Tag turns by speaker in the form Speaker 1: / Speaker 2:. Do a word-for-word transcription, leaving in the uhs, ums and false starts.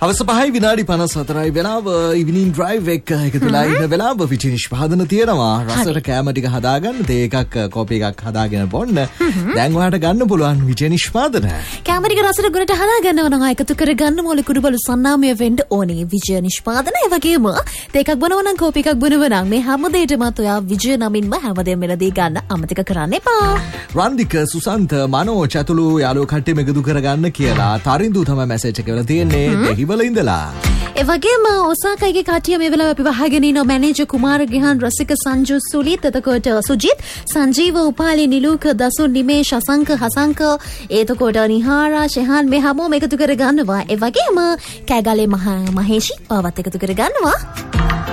Speaker 1: හවස පහයි විනාඩි පනස් හතරයි වෙලාව ඉවිනිං ඩ්‍රයිව් එක එකතුලා ඉන්න වෙලාව විචි නිෂ්පාදන තියෙනවා. රසට කෑම ටික හදාගන්න තේ එකක් කෝපි එකක් හදාගෙන බොන්න. දැන් ඔයාලට ගන්න පුළුවන් විචි නිෂ්පාදන.
Speaker 2: කෑම ටික රසට ගුණට හදාගන්නව නම් එකතු කරගන්න මොලේ කුඩුබලු සන්නාමය වෙන්න ඕනේ විජය නිෂ්පාදන. ඒ වගේම තේ එකක් බොනව නම් කෝපි එකක් බොනව නම් මේ හැම දෙයකටම ඔයා විජය නමින්ම හැමදේම මෙලදී ගන්න අමතක කරන්න එපා.
Speaker 1: රන්දික සුසන්ත මනෝ චතුළු යාළුවෝ කට්ටියම එකතු කරගන්න කියලා තරිඳු තමයි මැසේජ් එක වෙලා තියෙන්නේ දෙහිවල ඉඳලා.
Speaker 2: ඒ වගේම ඔසාකාගේ කට්ටිය මේ වෙලාව අපි වහගෙන ඉන්න මැනේජර් කුමාර ගිහන් රසික සංජු සුලිත් එතකොට සුජිත් සංජීව උපාලි නිලූක දසුන් නිමේෂ් අසංක හසංක එතකොට නිහාරා ෂෙහාන් මේ හැමෝම එකතු කර ගන්නවා. ඒ වගේම කෑගලේ මහ මහේෂි පාවත් එකතු කර ගන්නවා.